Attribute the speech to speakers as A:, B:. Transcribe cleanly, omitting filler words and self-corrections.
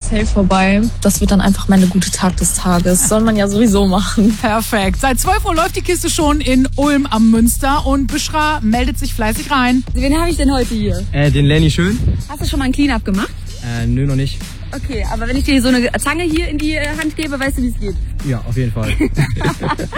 A: safe vorbei. Das wird dann einfach meine gute Tat des Tages. Soll man ja sowieso machen.
B: Perfekt. Seit 12 Uhr läuft die Kiste schon in Ulm am Münster und Bishra meldet sich fleißig rein.
C: Wen habe ich denn heute hier?
D: Den Lenny Schön.
C: Hast du schon mal ein Clean-Up gemacht?
D: Nö, noch nicht.
C: Okay, aber wenn ich dir so eine Zange hier in die Hand gebe, weißt du, wie es geht?
D: Ja, auf jeden Fall.